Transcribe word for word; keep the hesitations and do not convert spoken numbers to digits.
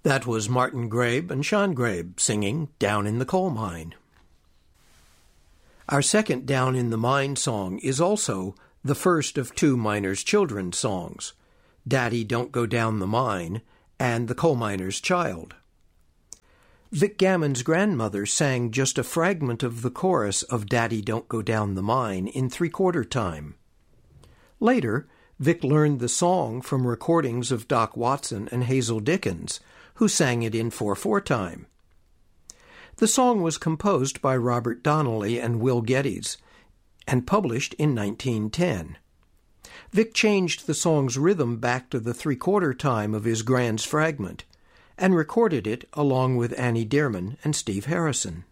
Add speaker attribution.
Speaker 1: That was Martin Grabe and Sean Grabe singing Down in the Coal Mine. Our second Down in the Mine song is also the first of two Miners' Children songs, Daddy Don't Go Down the Mine and The Coal Miner's Child. Vic Gammon's grandmother sang just a fragment of the chorus of Daddy Don't Go Down the Mine in three-quarter time. Later, Vic learned the song from recordings of Doc Watson and Hazel Dickens, who sang it in four-four time. The song was composed by Robert Donnelly and Will Geddes and published in nineteen ten. Vic changed the song's rhythm back to the three-quarter time of his grand's fragment and recorded it along with Annie Dearman and Steve Harrison.